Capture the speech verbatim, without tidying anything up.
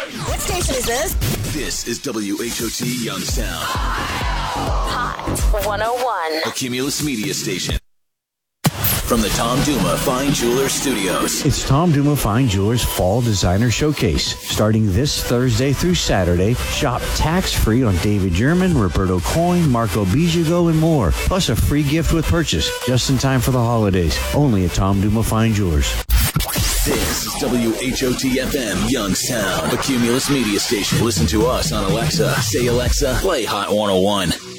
What station is this? This is W H O T Youngstown. Hot one oh one. A Cumulus Media Station. From the Tom Duma Fine Jewelers Studios. It's Tom Duma Fine Jewelers Fall Designer Showcase. Starting this Thursday through Saturday, shop tax-free on David German, Roberto Coin, Marco Bijago, and more. Plus a free gift with purchase, just in time for the holidays. Only at Tom Duma Fine Jewelers. This is W H O T F M Youngstown, a Cumulus Media Station. Listen to us on Alexa. Say, Alexa, play Hot one oh one.